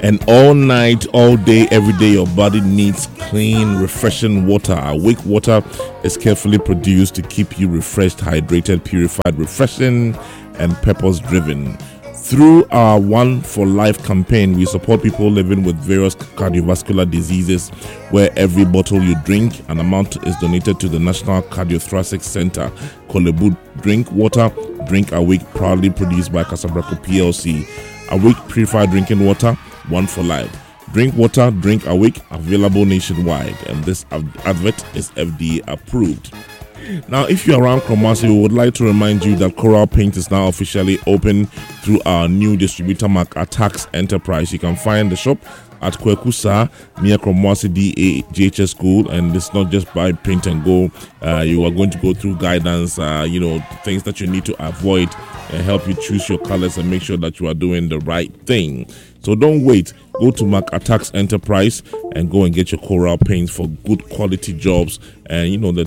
And all night, all day, every day, your body needs clean, refreshing water. Awake water is carefully produced to keep you refreshed, hydrated, purified, refreshing, and purpose-driven. Through our One for Life campaign, we support people living with various cardiovascular diseases, where every bottle you drink, an amount is donated to the National Cardiothoracic Center. Kolebu Drink Water, Drink Awake, proudly produced by Casabraco PLC. Awake Purified Drinking Water, One for Life. Drink water, drink Awake, available nationwide. And this advert is FDA approved. Now, if you're around Kumasi, we would like to remind you that Coral Paint is now officially open through our new distributor, Mark Attacks Enterprise. You can find the shop at Kwekusa near Kumasi DAGHS School, and it's not just buy paint and go. You are going to go through guidance, things that you need to avoid, and help you choose your colors and make sure that you are doing the right thing. So don't wait. Go to Mark Attacks Enterprise and go and get your Coral paints for good quality jobs. And you know that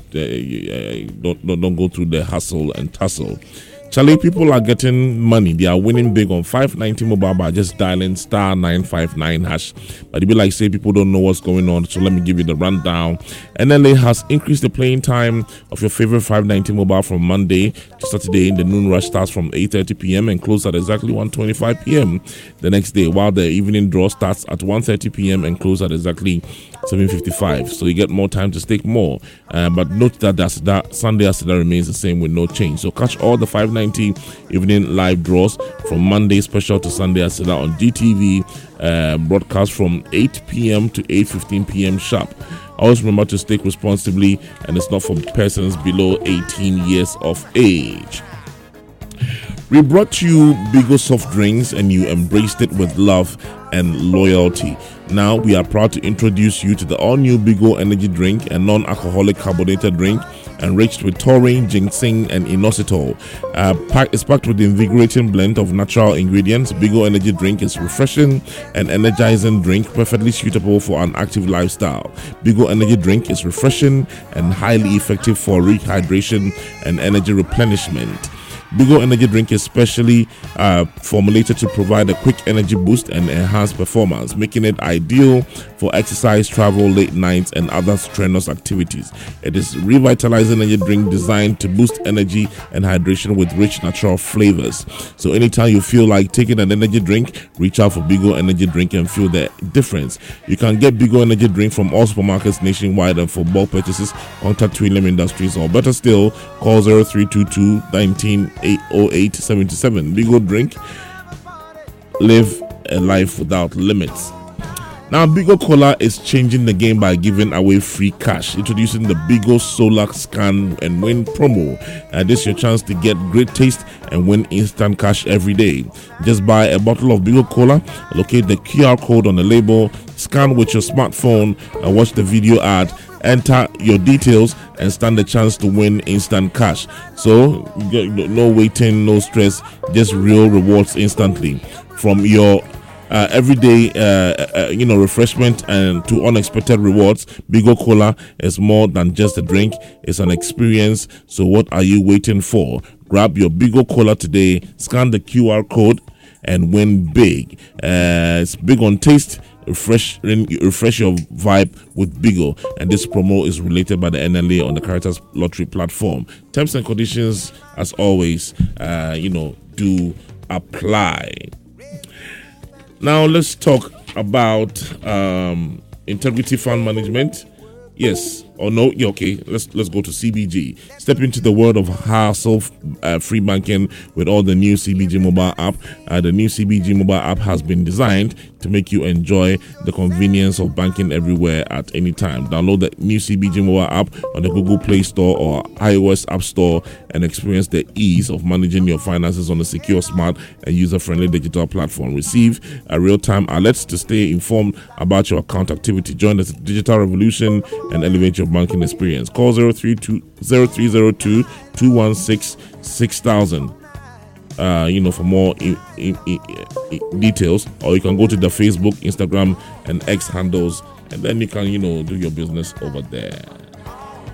don't go through the hustle and tussle. Charlie, people are getting money. They are winning big on 590 mobile by just dialing *959#. But it be like, say, people don't know what's going on. So let me give you the rundown. NLA has increased the playing time of your favorite 590 mobile from Monday to Saturday. The noon rush starts from 8:30 p.m. and closes at exactly 1:25 p.m. the next day, while the evening draw starts at 1:30 p.m. and closes at exactly 7:55. So you get more time to stake more. But note that Sunday Asida remains the same with no change. So catch all the 590 evening live draws from Monday special to Sunday Asida on DTV, broadcast from 8 p.m. to 8:15 p.m. sharp. Always remember to stake responsibly, and it's not for persons below 18 years of age. We brought you Bigo soft drinks, and you embraced it with love and loyalty. Now we are proud to introduce you to the all-new Bigo energy drink, a non-alcoholic carbonated drink enriched with taurine, ginseng, and inositol. It's packed with the invigorating blend of natural ingredients. Bigo energy drink is refreshing and energizing drink, perfectly suitable for an active lifestyle. Bigo energy drink is refreshing and highly effective for rehydration and energy replenishment. Bigo energy drink is specially formulated to provide a quick energy boost and enhance performance, making it ideal for exercise, travel, late nights, and other strenuous activities. It is revitalizing energy drink designed to boost energy and hydration with rich natural flavors. So anytime you feel like taking an energy drink, reach out for Bigo energy drink and feel the difference. You can get Bigo energy drink from all supermarkets nationwide, and for bulk purchases, contact Twilliam Industries, or better still, call 0322 19 80877. Bigo drink, live a life without limits. Now, Bigo Cola is changing the game by giving away free cash, introducing the Bigo Solar Scan and Win promo. This is your chance to get great taste and win instant cash every day. Just buy a bottle of Bigo Cola, locate the QR code on the label, scan with your smartphone, and watch the video ad. Enter your details and stand the chance to win instant cash. So no waiting, no stress, just real rewards instantly. From your everyday refreshment and to unexpected rewards, Bigo Cola is more than just a drink, it's an experience. So what are you waiting for? Grab your Bigo Cola today, scan the QR code, and win big. It's big on taste. Refresh your vibe with Bigo, and this promo is related by the NLA on the Caritas Lottery platform. Terms and conditions, as always, do apply. Now let's talk about Integrity Fund Management. Yes or no? Yeah, okay. Let's go to CBG. Step into the world of hassle-free banking with all the new CBG mobile app. The new CBG mobile app has been designed to make you enjoy the convenience of banking everywhere at any time. Download the new CBG mobile app on the Google Play Store or iOS App Store and experience the ease of managing your finances on a secure, smart, and user-friendly digital platform. Receive real-time alerts to stay informed about your account activity. Join the digital revolution and elevate your banking experience. Call 0302 216 6000. For more details, or you can go to the Facebook, Instagram, and X handles, and then you can, do your business over there.